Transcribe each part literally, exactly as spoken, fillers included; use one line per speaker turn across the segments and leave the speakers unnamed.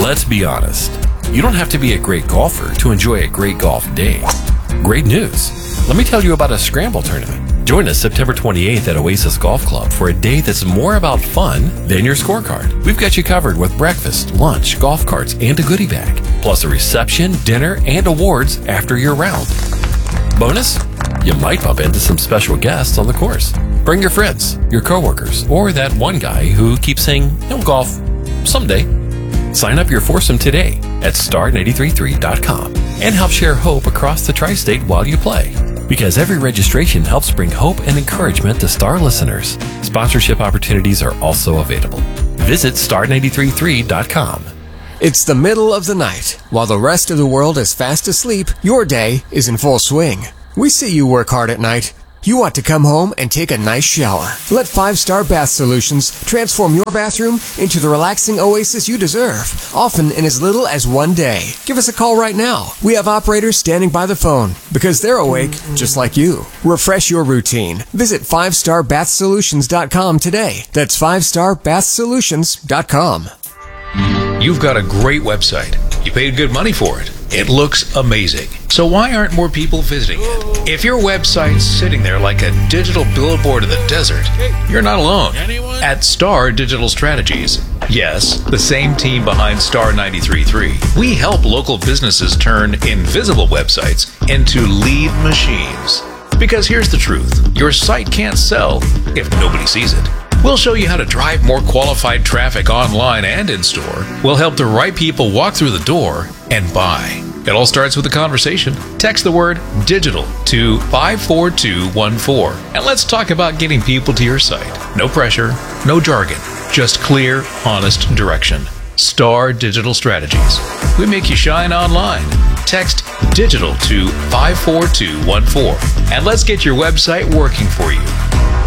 Let's be honest. You don't have to be a great golfer to enjoy a great golf day. Great news. Let me tell you about a scramble tournament. Join us September twenty-eighth at Oasis Golf Club for a day that's more about fun than your scorecard. We've got you covered with breakfast, lunch, golf carts, and a goodie bag, plus a reception, dinner, and awards after your round. Bonus? You might bump into some special guests on the course. Bring your friends, your coworkers, or that one guy who keeps saying, he'll golf someday. Sign up your foursome today at star nine three three dot com and help share hope across the tri-state while you play. Because every registration helps bring hope and encouragement to Star listeners. Sponsorship opportunities are also available. Visit star nine three three dot com.
It's the middle of the night. While the rest of the world is fast asleep, your day is in full swing. We see you work hard at night. You want to come home and take a nice shower. Let Five Star Bath Solutions transform your bathroom into the relaxing oasis you deserve, often in as little as one day. Give us a call right now. We have operators standing by the phone because they're awake just like you. Refresh your routine. Visit five star bath solutions dot com today. That's five star bath solutions dot com.
You've got a great website. You paid good money for it. It looks amazing. So why aren't more people visiting it? If your website's sitting there like a digital billboard in the desert, you're not alone. At Star Digital Strategies, yes, the same team behind Star ninety-three point three, we help local businesses turn invisible websites into lead machines. Because here's the truth, your site can't sell if nobody sees it. We'll show you how to drive more qualified traffic online and in-store. We'll help the right people walk through the door and buy. It all starts with a conversation. Text the word digital to five four two one four and let's talk about getting people to your site. No pressure, no jargon, just clear, honest direction. Star Digital Strategies. We make you shine online. Text digital to five four two one four and let's get your website working for you.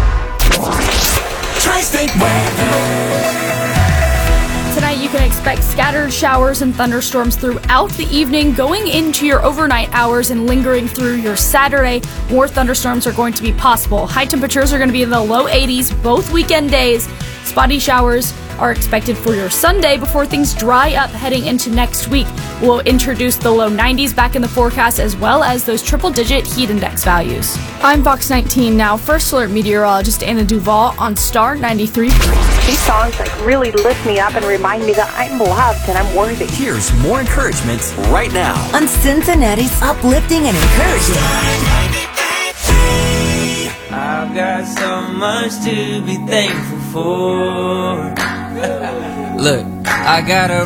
Tri-State weather.
Tonight you can expect scattered showers and thunderstorms throughout the evening, going into your overnight hours and lingering through your Saturday. More thunderstorms are going to be possible. High temperatures are going to be in the low eighties both weekend days. Spotty showers are expected for your Sunday before things dry up heading into next week. We'll introduce the low nineties back in the forecast as well as those triple-digit heat index values. I'm Fox nineteen now. First alert meteorologist Anna Duval on Star ninety-three point three.
These songs like really lift me up and remind me that I'm loved and I'm worthy.
Here's more encouragement right now
on Cincinnati's uplifting and encouraging.
I've got so much to be thankful for. Look, I got a